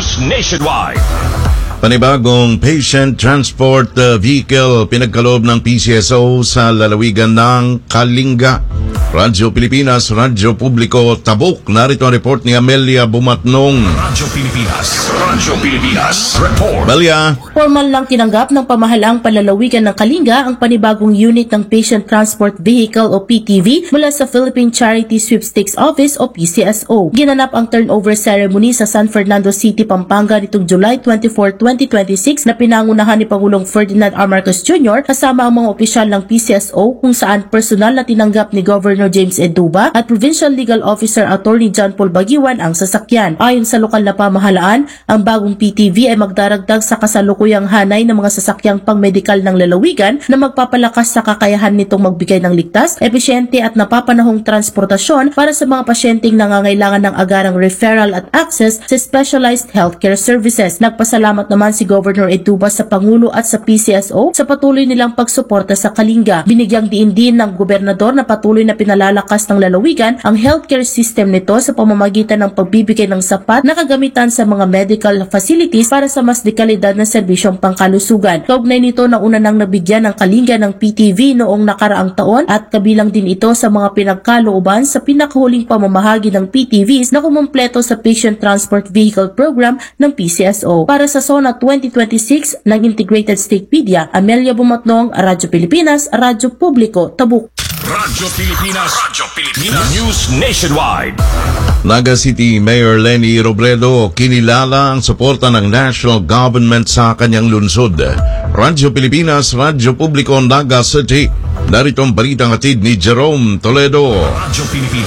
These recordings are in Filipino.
News Nationwide. Panibagong patient transport vehicle pinagkaloob ng PCSO sa lalawigan ng Kalinga. Radyo Pilipinas, Radyo Publiko, Tabuk. Narito ang report ni Amelia Bumatnong. Radyo Pilipinas, report. Amelia. Formal lang tinanggap ng pamahalaang palalawigan ng Kalinga ang panibagong unit ng Patient Transport Vehicle o PTV mula sa Philippine Charity Sweepstakes Office o PCSO. Ginanap ang turnover ceremony sa San Fernando City, Pampanga nitong July 24, 2026 na pinangunahan ni Pangulong Ferdinand R. Marcos Jr. kasama ang mga opisyal ng PCSO kung saan personal na tinanggap ni Governor James Eduba at Provincial Legal Officer Attorney John Paul Baguiwan ang sasakyan. Ayon sa lokal na pamahalaan, ang bagong PTV ay magdaragdag sa kasalukuyang hanay ng mga sasakyang pang-medikal ng lalawigan na magpapalakas sa kakayahan nitong magbigay ng ligtas, epesyente at napapanahong transportasyon para sa mga pasyenteng nangangailangan ng agarang referral at access sa specialized healthcare services. Nagpasalamat naman si Governor Eduba sa Pangulo at sa PCSO sa patuloy nilang pagsuporta sa Kalinga. Binigyang diin din ng gobernador na patuloy na pinalalakas ng lalawigan ang healthcare system nito sa pamamagitan ng pagbibigay ng sapat na kagamitan sa mga medical facilities para sa mas dekalidad na serbisyong pangkalusugan. Kaugnay nito na una nang nabigyan ng Kalinga ng PTV noong nakaraang taon at kabilang din ito sa mga pinagkalooban sa pinakahuling pamamahagi ng PTVs na kumumpleto sa Patient Transport Vehicle Program ng PCSO. Para sa SONA 2026 ng Integrated State Media, Amelia Bumatnong, Radyo Pilipinas, Radyo Publiko, Tabuk. Radyo Pilipinas, News Nationwide. Naga City Mayor Leni Robredo kinilala ang suporta ng national government sa kanyang lungsod. Radyo Pilipinas, Radyo Publiko, Naga City. Narito ang balitang hatid ni Jerome Toledo. Radyo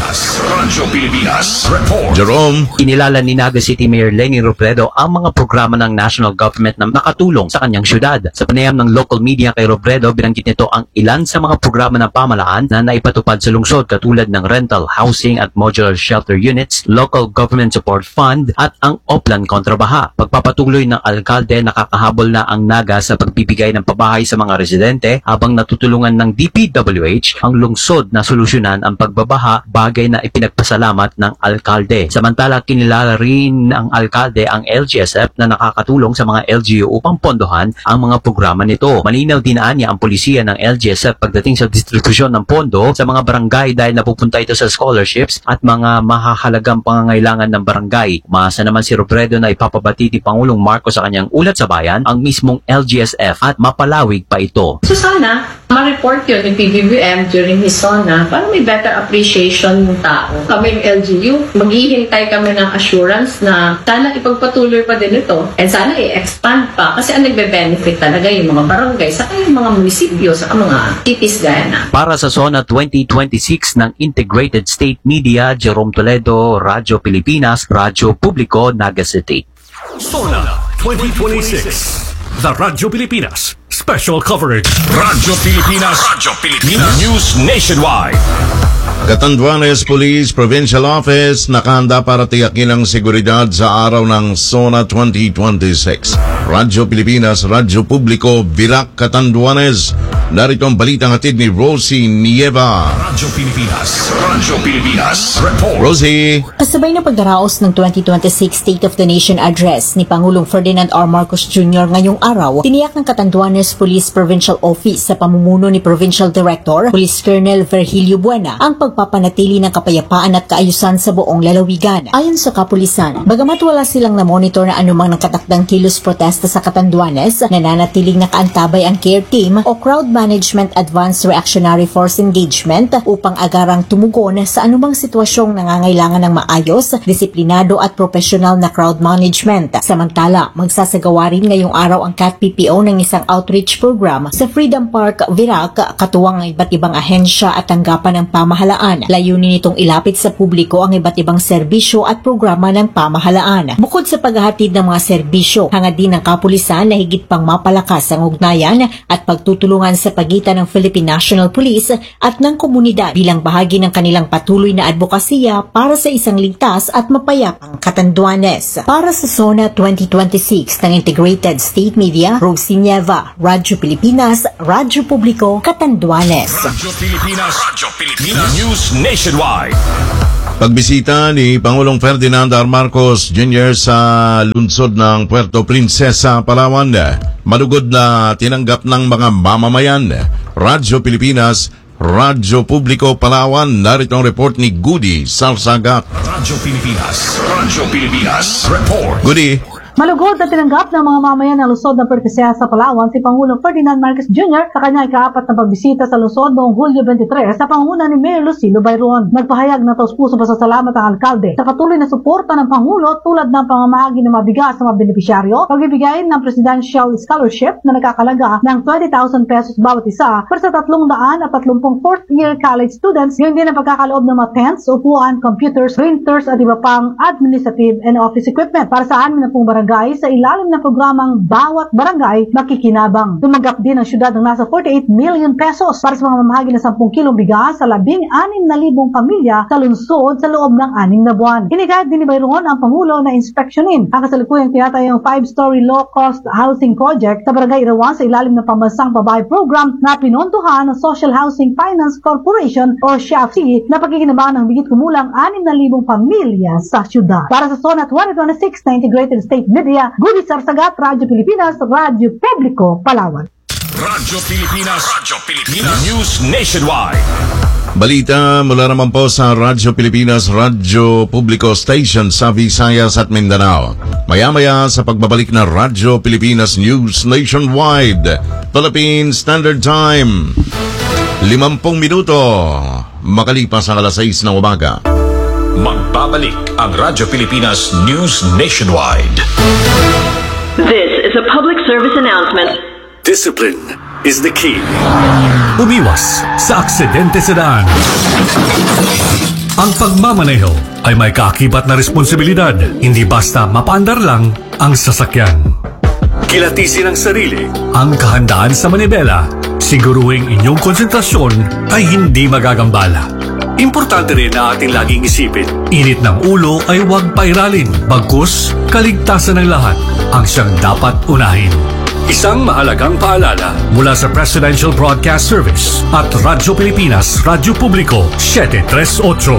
Pilipinas, report. Jerome. Kinilala ni Naga City Mayor Leni Robredo ang mga programa ng national government na nakatulong sa kanyang syudad. Sa panayam ng local media kay Robredo, binanggit nito ang ilan sa mga programa ng pamahalaan na naipatupad sa lungsod katulad ng rental housing at modular shelter units, local government support fund at ang Oplan kontrabaha. Pagpapatuloy ng alkalde, nakakahabol na ang Naga sa pagbibigay ng pabahay sa mga residente habang natutulungan ng DPWH ang lungsod na solusyonan ang pagbabaha, bagay na ipinagpasalamat ng alkalde. Samantala, kinilala rin ng alkalde ang LGSF na nakakatulong sa mga LGU upang pondohan ang mga programa nito. Malinaw din niya ang polisiya ng LGSF pagdating sa distribusyon ng pondo sa mga barangay dahil napupunta ito sa scholarships at mga mahahalagang pangangailangan ng barangay. Umaasa naman si Robredo na ipapabati ni Pangulong Marcos sa kanyang ulat sa bayan ang mismong LGSF at mapalawig pa ito. So sana, ma-report yun ng PBBM during his SONA para may better appreciation ng tao. Kami yung LGU, maghihintay kami ng assurance na sana ipagpatuloy pa din ito and sana i-expand pa kasi ang nagbe-benefit talaga yung mga barangay saka yung mga munisipyo saka mga cities gaya na. Para sa SONA 2026 ng Integrated State Media, Jerome Toledo, Radyo Pilipinas, Radyo Publiko, Naga City. SONA 2026, the Radyo Pilipinas special coverage. Radyo Pilipinas, News Nationwide. Catanduanes Police Provincial Office nakahanda para tiyakin ang seguridad sa araw ng SONA 2026. Radyo Pilipinas, Radyo Publiko, Virac, Catanduanes. Narito ang balitang hatid ni Rosie Nieva. Radyo Pilipinas, report. Rosie. Kasabay ng pagdaraos ng 2026 State of the Nation Address ni Pangulong Ferdinand R. Marcos Jr. ngayong araw, tiniyak ng Catanduanes Police Provincial Office sa pamumuno ni Provincial Director Police Colonel Virgilio Buena ang pagpapanatili ng kapayapaan at kaayusan sa buong lalawigan. Ayon sa kapulisan, bagamat wala silang na-monitor na anumang nakatakdang kilos protesta sa Catanduanes, nananatiling nakaantabay ang care team o Crowd Management Advanced Reactionary Force Engagement upang agarang tumugon sa anumang sitwasyong nangangailangan ng maayos, disiplinado at profesional na crowd management. Samantala, magsasagawa rin ngayong araw ang CAT-PPO ng isang outreach program sa Freedom Park, Virac, katuwang ang iba't ibang ahensya at tanggapan ng pamahalaan. Layunin nitong ilapit sa publiko ang iba't ibang serbisyo at programa ng pamahalaan. Bukod sa paghahatid ng mga serbisyo, hangad din ng kapulisan na higit pang mapalakas ang ugnayan at pagtutulungan sa pagitan ng Philippine National Police at ng komunidad bilang bahagi ng kanilang patuloy na advokasya para sa isang ligtas at mapayapang Catanduanes. Para sa SONA 2026 ng Integrated State Media, Rosie Nieva, Radyo Pilipinas, Radyo Publiko, Catanduanes. Radyo Pilipinas, News Nationwide. Pagbisita ni Pangulong Ferdinand R. Marcos Jr. sa lungsod ng Puerto Princesa, Palawan, malugod na tinanggap ng mga mamamayan. Radyo Pilipinas, Radyo Publiko Palawan, narito ang report ni Goody Salsagat. Radyo Pilipinas, report. Goody. Malugod na tinanggap ng mga mamayan ng lungsod ng Princesa sa Palawan si Pangulong Ferdinand Marcos Jr. sa kanyang ika-4 na pagbisita sa lungsod noong Hulyo 23 sa pangunguna ni Mayor Lucilo Bayron. Nagpahayag ng taus-pusong pasasalamat ang alkalde sa patuloy na suporta ng Pangulo tulad ng pamamahagi ng mabigas sa mga benepisyaryo, pagbibigay ng Presidential Scholarship na nakakalaga ng 20,000 pesos bawat isa para sa 330 fourth-year college students, yun din ang pagkakaloob ng mga tents, upuan, computers, printers at iba pang administrative and office equipment para sa 6 na barangay sa ilalim ng programang Bawat Barangay Makikinabang. Tumanggap din ang syudad ng nasa 48 million pesos para sa mga mamahagi ng 10 kilong bigas sa 16,000 pamilya sa lungsod sa loob ng 6 na buwan. Hinikayat din ni Bayron ang Pangulo na inspeksyonin ang kasalukuyang tinatayong 5-story low-cost housing project sa Barangay Irawan sa ilalim ng Pambansang Babae Program na pinontuhan ng Social Housing Finance Corporation o SHFC na pagkikinabangan ng bigit kumulang 6,000 pamilya sa syudad. Para sa SONA 2026 na Integrated State Media, Goody Sarsagat, Radyo Pilipinas, Radyo Publiko, Palawan. Radyo Pilipinas, News Nationwide. Balita mula naman po sa Radyo Pilipinas, Radyo Publiko Station sa Visayas at Mindanao. Maya-maya sa pagbabalik na Radyo Pilipinas News Nationwide, Philippine Standard Time. 50 minuto, makalipas ang alas 6 ng umaga. Magbabalik ang Radyo Pilipinas News Nationwide. This is a public service announcement. Discipline is the key. Umiwas sa aksidente sa daan. Ang pagmamaneho ay may kaakibat na responsibilidad. Hindi basta mapaandar lang ang sasakyan. Kilatisin ang sarili, ang kahandaan sa manibela. Siguruhing inyong konsentrasyon ay hindi magagambala. Importante rin na ating laging isipin, init ng ulo ay huwag pairalin, bagkus kaligtasan ng lahat ang siyang dapat unahin. Isang mahalagang paalala mula sa Presidential Broadcast Service at Radyo Pilipinas, Radyo Publiko, 738.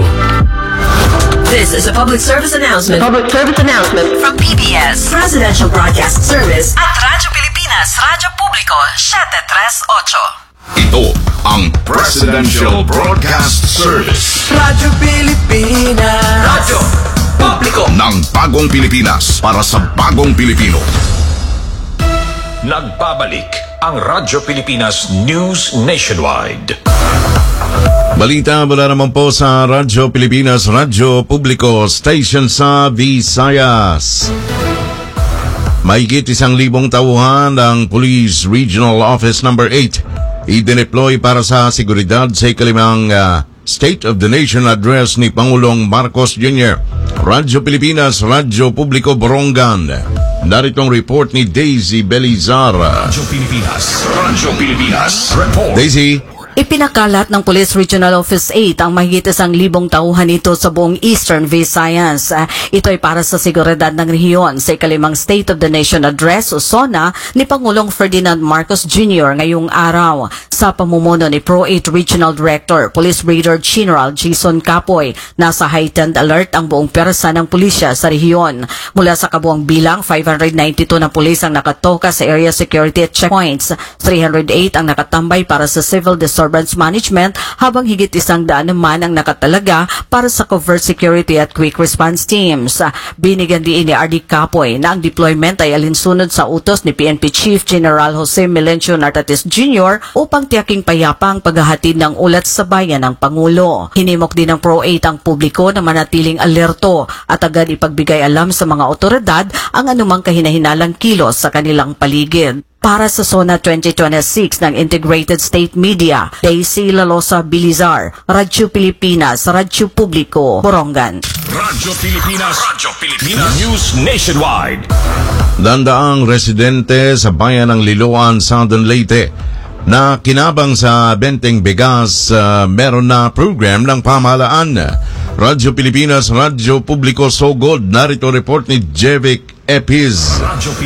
This is a public service announcement. From PBS, Presidential Broadcast Service at Radyo Pilipinas, Radyo Publiko, 738. Ito ang Presidential Broadcast Service. Radyo Pilipinas, Radyo Publiko ng bagong Pilipinas para sa bagong Pilipino. Nagbabalik ang Radyo Pilipinas News Nationwide. Balita mula naman po sa Radyo Pilipinas, Radyo Publiko Station sa Visayas. Mahigit 1,000 tauhan ng Police Regional Office No. 8 i-deploy para sa seguridad sa ikalimang State of the Nation Address ni Pangulong Marcos Jr. Radyo Pilipinas, Radyo Publiko Borongan. Narito ang report ni Daisy Belizar. Radyo Pilipinas, report. Daisy. Ipinakalat ng Police Regional Office 8 ang mahigit 1,000 tauhan nito sa buong Eastern Visayas. Ito ay para sa seguridad ng rehiyon sa ikalimang State of the Nation Address o SONA ni Pangulong Ferdinand Marcos Jr. ngayong araw. Sa pamumuno ni Pro 8 Regional Director, Police Brigadier General Jason Capoy, nasa heightened alert ang buong pwersa ng pulisya sa rehiyon. Mula sa kabuang bilang, 592 na pulis ang nakatoka sa area security at checkpoints. 308 ang nakatambay para sa civil disturbance management, habang higit 100 naman ang nakatalaga para sa covert security at quick response teams. Binigyan din ni RD Capoy na ang deployment ay alinsunod sa utos ni PNP Chief General Jose Melencio Nartates Jr. upang tiyaking payapa ang paghahatid ng ulat sa bayan ng Pangulo. Hinimok din ng Pro 8 ang publiko na manatiling alerto at agad ipagbigay alam sa mga otoridad ang anumang kahinahinalang kilos sa kanilang paligid. Para sa SONA 2026 ng Integrated State Media, Daisy Lalosa Bilizar, Radyo Pilipinas, Radyo Publiko, Borongan. Radyo Pilipinas, News Nationwide. Dandaang residente sa bayan ng Liloan, Southern Leyte na kinabang sa benteng bigas, meron na program ng pamahalaan. Radyo Pilipinas, Radyo Publiko Sogod, narito report ni Jevic Epis.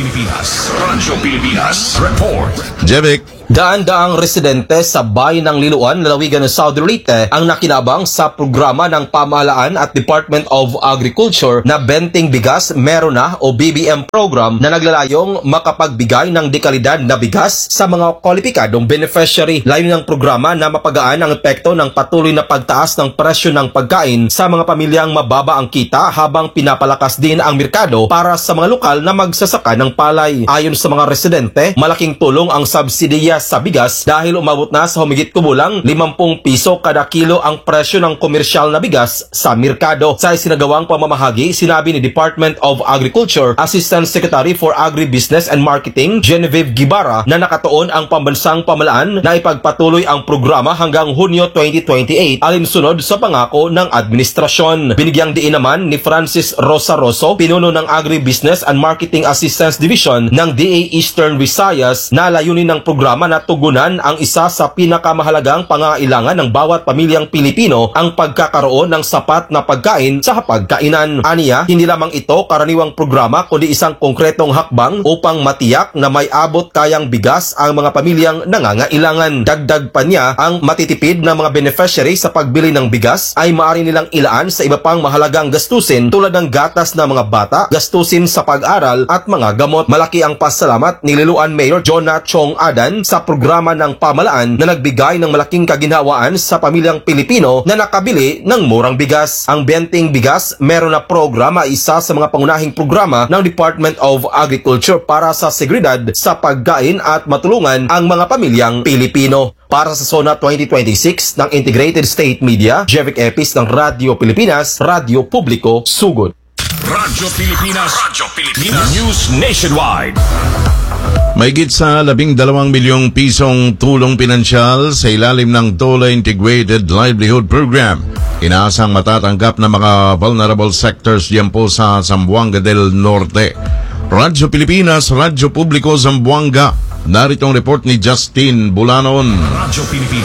Radyo Pilipinas Report. Jevic. Daan-daang residente sa bayan ng Liloan, lalawigan ng South Leyte ang nakinabang sa programa ng Pamahalaan at Department of Agriculture na Benting Bigas Meron Na o BBM program na naglalayong makapagbigay ng dekalidad na bigas sa mga kwalipikadong beneficiary. Layunin ng programa na mapagaan ang epekto ng patuloy na pagtaas ng presyo ng pagkain sa mga pamilyang mababa ang kita habang pinapalakas din ang merkado para sa mga lokal na magsasaka ng palay. Ayon sa mga residente, malaking tulong ang subsidiya sa bigas dahil umabot na sa humigit kumulang 50 piso kada kilo ang presyo ng komersyal na bigas sa merkado. Sa isinagawang pamamahagi, sinabi ni Department of Agriculture Assistant Secretary for Agribusiness and Marketing Genevieve Gibara na nakatuon ang pambansang pamahalaan na ipagpatuloy ang programa hanggang Hunyo 2028 alinsunod sa pangako ng administrasyon. Binigyang diin naman ni Francis Rosaroso, pinuno ng Agribusiness and Marketing Assistance Division ng DA Eastern Visayas na layunin ng programa na tugunan ang isa sa pinakamahalagang pangailangan ng bawat pamilyang Pilipino, ang pagkakaroon ng sapat na pagkain sa hapagkainan. Aniya, hindi lamang ito karaniwang programa kundi isang konkretong hakbang upang matiyak na may abot kayang bigas ang mga pamilyang nangangailangan. Dagdag pa niya, ang matitipid na mga beneficiary sa pagbili ng bigas ay maaari nilang ilaan sa iba pang mahalagang gastusin tulad ng gatas ng mga bata, gastusin sa pag-aral at mga gamot. Malaki ang pasalamat ni Liloan Mayor Jonah Chong Adan sa programa ng pamahalaan na nagbigay ng malaking kaginhawaan sa pamilyang Pilipino na nakabili ng murang bigas. Ang Benting Bigas Meron Na programa ay isa sa mga pangunahing programa ng Department of Agriculture para sa seguridad sa pagkain at matulungan ang mga pamilyang Pilipino. Para sa SONA 2026 ng Integrated State Media, Jevic Epis ng Radyo Pilipinas, Radyo Publiko, Sugod. Radyo Pilipinas News Nationwide. Mahigit sa 12 milyong pisong tulong pinansyal sa ilalim ng DOLE Integrated Livelihood Program. Inaasang matatanggap ng mga vulnerable sectors diyan po sa Zamboanga del Norte. Radyo Pilipinas, Radyo Publiko, Zamboanga. Narito ang report ni Justin Bulanon. Radyo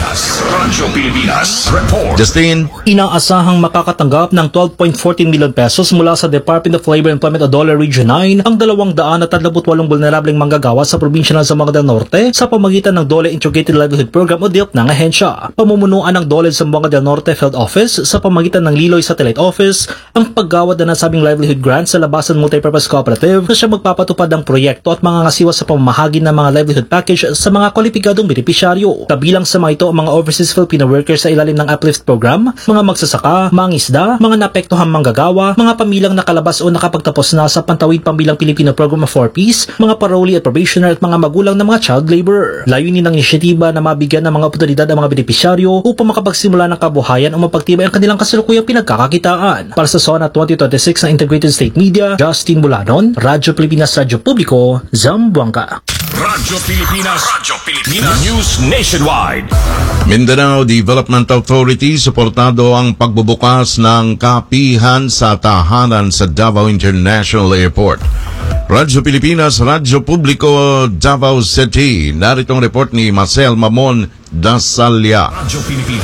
Pilipinas Report. Justin. Inaasahang makakatanggap ng 12.14 million pesos mula sa Department of Labor and Employment o DOLE Region 9 ang 238 vulnerableng manggagawa sa probinsya ng Zamboanga del Norte sa pamagitan ng DOLE Integrated Livelihood Program o DILP ng ahensya. Pamumunuan ng DOLE Zamboanga del Norte Field Office sa pamagitan ng Liloy Satellite Office ang paggawad na nasabing livelihood grant sa Labasan Multipurpose Cooperative na siya magpapatupad ng proyekto at mga ngasiwa sa pamamahagi ng mga livelihood package sa mga kwalipikadong benepisyaryo. Kabilang sa mga ito ang mga overseas Filipino workers sa ilalim ng Uplift Program, mga magsasaka, mga isda, mga naapektuhang manggagawa, mga pamilyang nakalabas o nakapagtapos na sa Pantawid Pambilang Pilipino Program of 4Ps, mga parolee at probationer at mga magulang ng mga child laborer. Layunin ng inisyatiba na mabigyan ng mga otoridad ang mga benepisyaryo upang makapagsimula ng kabuhayan o mapagtibay ang kanilang kasalukuyang pinagkakakitaan. Para sa SONA 2026 ng Integrated State Media, Justin Bulanon, Radyo Pilipinas, Radyo Publiko, Zamboanga. Radyo Pilipinas News Nationwide. Mindanao Development Authority suportado ang pagbubukas ng kapihan sa tahanan sa Davao International Airport. Radyo Pilipinas, Radyo Publiko, Davao City. Narito ang report ni Marcel Mamon Dasalya. Radyo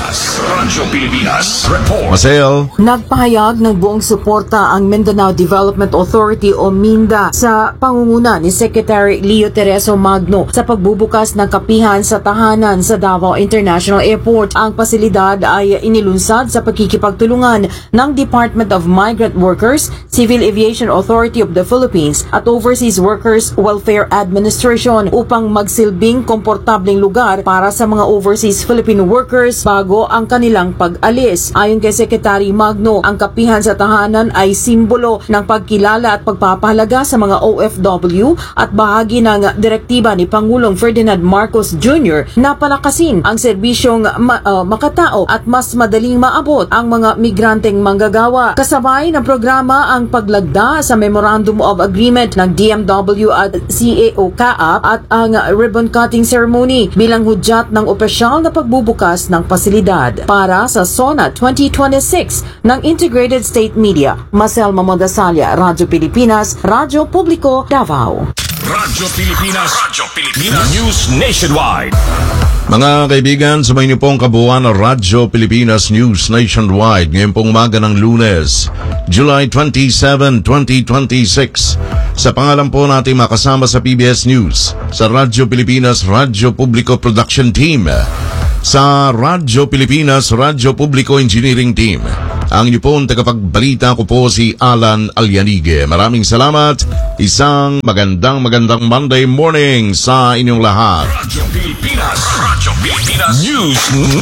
Pilipinas Report. Marcel. Nagpahayag ng buong suporta ang Mindanao Development Authority o MINDA sa pangunguna ni Secretary Leo Tereso Magno sa pagbubukas ng kapihan sa tahanan sa Davao International Airport. Ang pasilidad ay inilunsad sa pagkikipagtulungan ng Department of Migrant Workers, Civil Aviation Authority of the Philippines at Overseas Workers Welfare Administration upang magsilbing komportableng lugar para sa mga overseas Filipino workers bago ang kanilang pag-alis. Ayon kay Secretary Magno, ang kapihan sa tahanan ay simbolo ng pagkilala at pagpapahalaga sa mga OFW at bahagi ng direktiba ni Pangulong Ferdinand Marcos Jr. na palakasin ang serbisyong makatao at mas madaling maabot ang mga migranteng manggagawa. Kasabay ng programa ang paglagda sa Memorandum of Agreement ng DMW at CAO-CAAP at ang ribbon cutting ceremony bilang hudyat ng opisyal na pagbubukas ng pasilidad. Para sa SONA 2026 ng Integrated State Media, Marcel Mamondasalya, Radyo Pilipinas, Radyo Publiko, Davao. Radyo Pilipinas News Nationwide. Mga kaibigan, sabay niyo pong kabuuan ng Radyo Pilipinas News Nationwide ngayon pong umaga ng Lunes, July 27, 2026. Sa pangalan po natin makasama sa PBS News, sa Radyo Pilipinas Radyo Publiko Production Team, sa Radyo Pilipinas Radyo Publiko Engineering Team. Ang inyo pong tagapagbalita ko po si Alan Alianige. Maraming salamat. Isang magandang Monday morning sa inyong lahat. Radyo Pilipinas News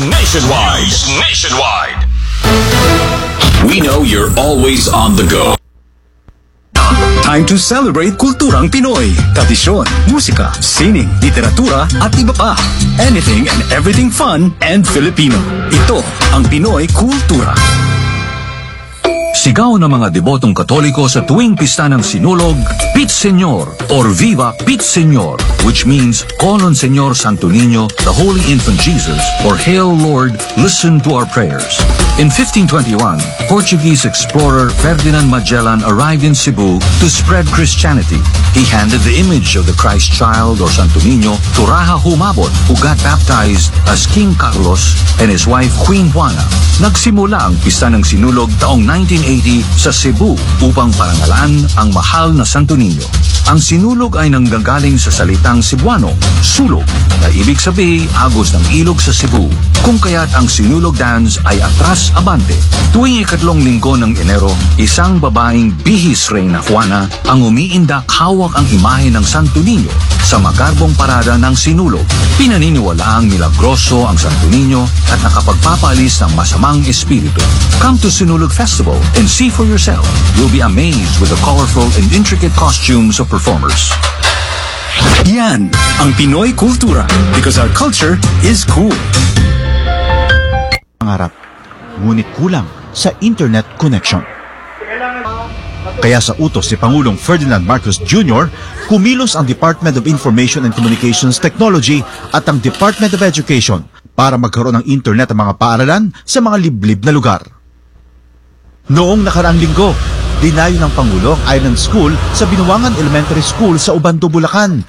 Nationwide. We know you're always on the go. Time to celebrate kulturang Pinoy, tradisyon, musika, sining, literatura at iba pa. Anything and everything fun and Filipino. Ito ang Pinoy Kultura. Sigaw ng mga debotong Katoliko sa tuwing pista ng Sinulog, Pit Señor or Viva Pit Señor, which means call on Señor Santo Niño, the Holy Infant Jesus, or Hail Lord, listen to our prayers. In 1521, Portuguese explorer Ferdinand Magellan arrived in Cebu to spread Christianity. He handed the image of the Christ child or Santo Niño to Raja Humabon, who got baptized as King Carlos and his wife Queen Juana. Nagsimula ang pista ng Sinulog taong 1980 sa Cebu upang parangalan ang mahal na Santo Niño. Ang Sinulog ay nanggagaling sa salitang Cebuano, sulog, na ibig sabihin agos ng ilog sa Cebu. Kung kaya't ang Sinulog dance ay atras abante. Tuwing ikatlong linggo ng Enero, isang babaeng bihis Reyna Juana ang umiindak hawak ang imahe ng Santo Niño sa magarbong parada ng Sinulog. Pinaniniwalaang milagroso ang Santo Niño at nakapagpapalis ng masamang espiritu. Come to Sinulog Festival and see for yourself. You'll be amazed with the colorful and intricate costumes of performers. Yan ang Pinoy Kultura, because our culture is cool. Pangarap, ngunit kulang sa internet connection. Kaya sa utos ni Pangulong Ferdinand Marcos Jr., kumilos ang Department of Information and Communications Technology at ang Department of Education para magkaroon ng internet ang mga paaralan sa mga liblib na lugar. Noong nakaraang linggo, dinayo ng Pangulo ang Island School sa Binuangan Elementary School sa Ubando, Bulacan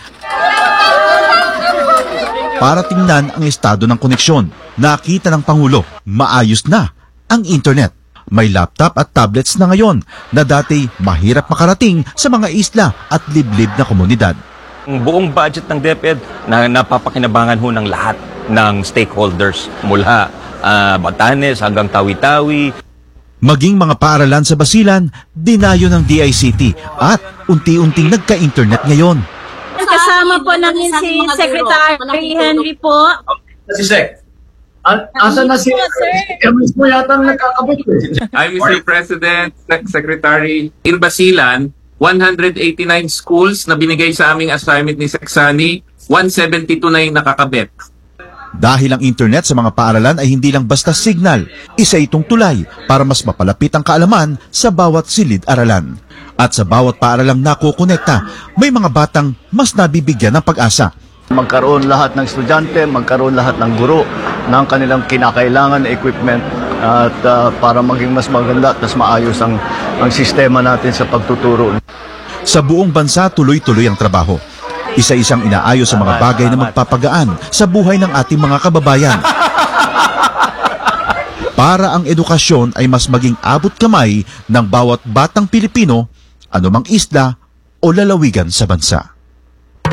para tingnan ang estado ng koneksyon. Nakita ng Pangulo, maayos na ang internet. May laptop at tablets na ngayon na dati mahirap makarating sa mga isla at liblib na komunidad. Ang buong budget ng DepEd na napapakinabangan ho ng lahat ng stakeholders mula Batanes hanggang Tawi-Tawi. Maging mga paaralan sa Basilan, dinayo ng DICT at unti-unting nagka-internet ngayon. Kasama po namin si Secretary Henry po. Si Sec. Asa na si Emis mo yata nagkakabit eh. I'm Mr. President, Secretary. In Basilan, 189 schools na binigay sa aming assignment ni Seksani, 172 na yung nakakabit. Dahil ang internet sa mga paaralan ay hindi lang basta signal, isa itong tulay para mas mapalapit ang kaalaman sa bawat silid-aralan. At sa bawat paaralang nakukonekta, may mga batang mas nabibigyan ng pag-asa. Magkaroon lahat ng estudyante, magkaroon lahat ng guro ng kanilang kinakailangan na equipment at para maging mas maganda at mas maayos ang sistema natin sa pagtuturo. Sa buong bansa, tuloy-tuloy ang trabaho. Isa-isang inaayos sa mga bagay na magpapagaan sa buhay ng ating mga kababayan. Para ang edukasyon ay mas maging abot kamay ng bawat batang Pilipino, anumang isla o lalawigan sa bansa.